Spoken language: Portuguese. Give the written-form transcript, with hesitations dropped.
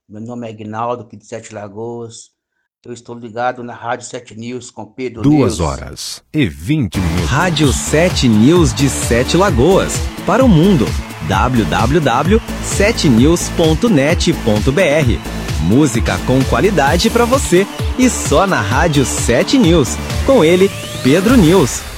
Meu nome é Aguinaldo, aqui de Sete Lagoas. Eu estou ligado na Rádio 7 News com Pedro 2 News. horas e 20 minutos. Rádio 7 News de Sete Lagoas. Para o mundo. www.7news.net.br. Música com qualidade para você. E só na Rádio 7 News. Com ele, Pedro News.